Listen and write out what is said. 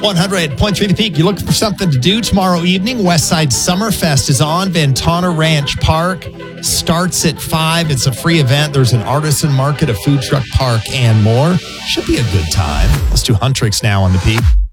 100.3 The Peak. You looking for something to do tomorrow evening? Westside Summerfest is on. Ventana Ranch Park starts at 5. It's a free event. There's an artisan market, a food truck park, and more. Should be a good time. Let's do Huntrix now on The Peak.